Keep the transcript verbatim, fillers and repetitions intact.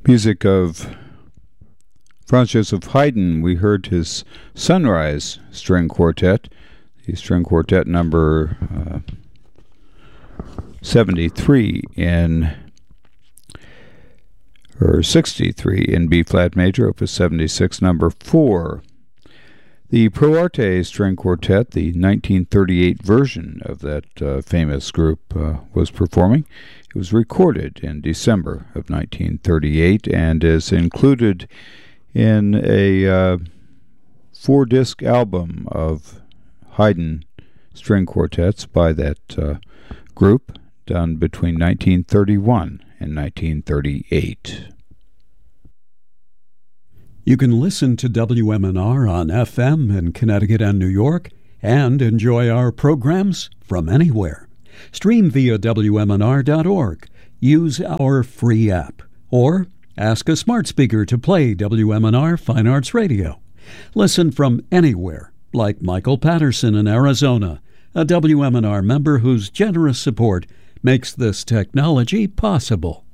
music of Franz Joseph Haydn. We heard his Sunrise String Quartet, the string quartet number uh, seventy-three in, or sixty-three in B-flat major, opus seventy-six, number four. The Pro Arte String Quartet, the nineteen thirty-eight version of that uh, famous group, uh, was performing. It was recorded in December of nineteen thirty-eight and is included in a uh, four-disc album of Haydn string quartets by that uh, group, done between nineteen thirty-one and nineteen thirty-eight. You can listen to W M N R on F M in Connecticut and New York and enjoy our programs from anywhere. Stream via W M N R dot org. Use our free app. Or ask a smart speaker to play W M N R Fine Arts Radio. Listen from anywhere, like Michael Patterson in Arizona, a W M N R member whose generous support makes this technology possible.